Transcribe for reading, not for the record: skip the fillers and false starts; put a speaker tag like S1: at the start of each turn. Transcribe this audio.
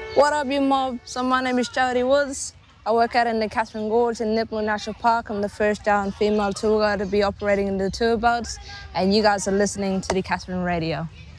S1: What up, you mob? So my name is Charity Woods. I work out in the Catherine Gorge in Nipmuc National Park. I'm the first down female tour guide to be operating in the tour boats, and you guys are listening to the Catherine Radio.